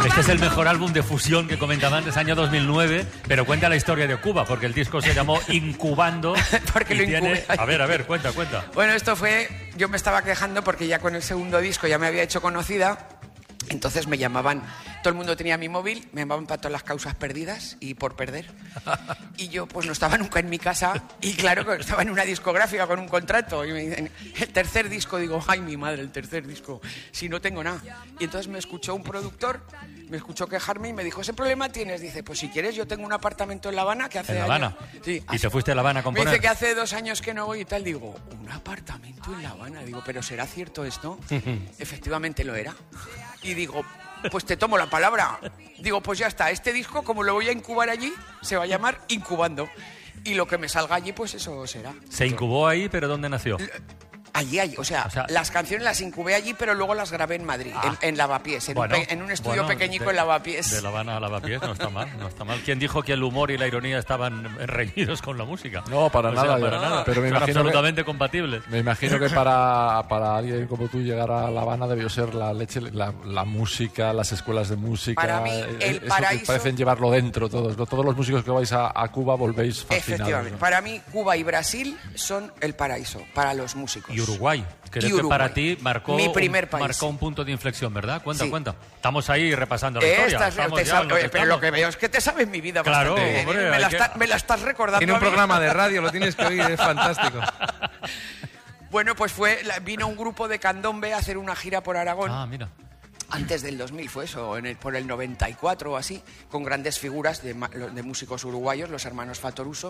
Este es el mejor álbum de fusión que comentaba antes, año 2009, pero cuenta la historia de Cuba, porque el disco se llamó Incubando. Porque lo incubé. A ver, cuenta. Bueno, esto fue... Yo me estaba quejando porque ya con el segundo disco ya me había hecho conocida. Entonces me llamaban, todo el mundo tenía mi móvil, me llamaban para todas las causas perdidas y por perder. Y yo pues no estaba nunca en mi casa y claro que estaba en una discográfica con un contrato. Y me dicen, el tercer disco, digo, ay mi madre, el tercer disco, si no tengo nada. Y entonces me escuchó un productor, me escuchó quejarme y me dijo, ¿ese problema tienes? Dice, pues si quieres yo tengo un apartamento en La Habana que hace ¿En La años... Habana? Sí, ¿Y te fuiste a La Habana a componer? Me dice que hace 2 años que no voy y tal. Digo, ¿un apartamento en La Habana? Digo, ¿pero será cierto esto? Efectivamente lo era. Y digo, pues te tomo la palabra. Digo, pues ya está, este disco, como lo voy a incubar allí, se va a llamar Incubando. Y lo que me salga allí, pues eso será. Se incubó ahí, pero ¿dónde nació? Allí, o sea, las canciones las incubé allí, pero luego las grabé en Madrid, en Lavapiés, en un estudio pequeñico en Lavapiés. De La Habana a Lavapiés, no está mal. ¿Quién dijo que el humor y la ironía estaban reñidos con la música? No, para nada. Para nada. Pero me son imagino absolutamente compatibles. Me imagino que para alguien como tú llegar a La Habana debió ser la leche, la música, las escuelas de música. Para mí, el eso paraíso... que parecen llevarlo dentro todos. Todos los músicos que vais a Cuba volvéis fascinados. Efectivamente. ¿no? Para mí, Cuba y Brasil son el paraíso para los músicos. Y Uruguay. Creo que para ti marcó un punto de inflexión, ¿verdad? Cuenta. Estamos ahí repasando la historia. Pero lo que veo es que te sabes mi vida claro, bastante. Hombre, me la estás recordando. En un programa de radio, lo tienes que oír, es fantástico. Bueno, pues vino un grupo de candombe a hacer una gira por Aragón. Ah, mira. Antes del 2000 fue eso, por el 94 o así, con grandes figuras de músicos uruguayos, los hermanos Fatoruso.